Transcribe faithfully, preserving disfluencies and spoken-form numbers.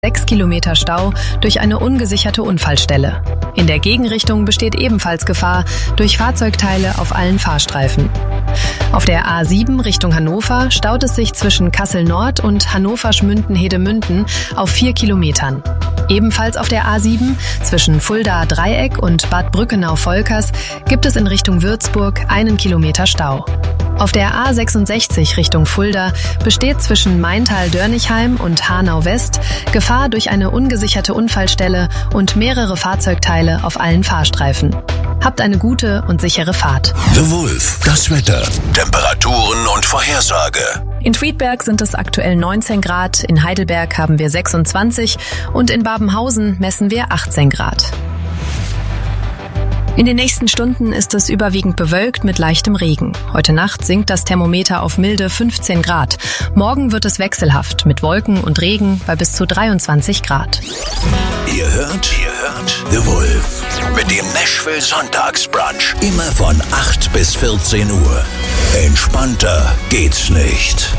sechs Kilometer Stau durch eine ungesicherte Unfallstelle. In der Gegenrichtung besteht ebenfalls Gefahr durch Fahrzeugteile auf allen Fahrstreifen. Auf der A sieben Richtung Hannover staut es sich zwischen Kassel Nord und Hannover-Schmünden-Hedemünden auf vier Kilometern. Ebenfalls auf der A sieben zwischen Fulda-Dreieck und Bad Brückenau-Volkers gibt es in Richtung Würzburg einen Kilometer Stau. Auf der A sechsundsechzig Richtung Fulda besteht zwischen Maintal-Dörnichheim und Hanau-West Gefahr durch eine ungesicherte Unfallstelle und mehrere Fahrzeugteile auf allen Fahrstreifen. Habt eine gute und sichere Fahrt. The Wolf, das Wetter, Temperaturen und Vorhersage. In Friedberg sind es aktuell neunzehn Grad, in Heidelberg haben wir sechsundzwanzig und in Babenhausen messen wir achtzehn Grad. In den nächsten Stunden ist es überwiegend bewölkt mit leichtem Regen. Heute Nacht sinkt das Thermometer auf milde fünfzehn Grad. Morgen wird es wechselhaft mit Wolken und Regen bei bis zu dreiundzwanzig Grad. Ihr hört, ihr hört The Wolf mit dem Nashville Sonntagsbrunch. Immer von acht bis vierzehn Uhr. Entspannter geht's nicht.